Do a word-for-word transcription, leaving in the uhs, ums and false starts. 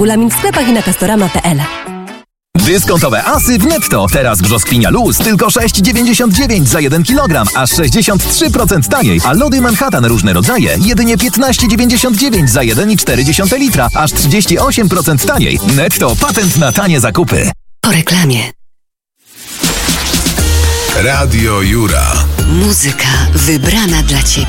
Regulamin w sklepach i na castorama kropka p l. Dyskontowe asy w Netto. Teraz brzoskwinia Luz tylko sześć dziewięćdziesiąt dziewięć za jeden kilogram, aż sześćdziesiąt trzy procent taniej. A lody Manhattan różne rodzaje jedynie piętnaście dziewięćdziesiąt dziewięć za jeden i cztery dziesiąte litra, aż trzydzieści osiem procent taniej. Netto, patent na tanie zakupy. Po reklamie. Radio Jura. Muzyka wybrana dla Ciebie.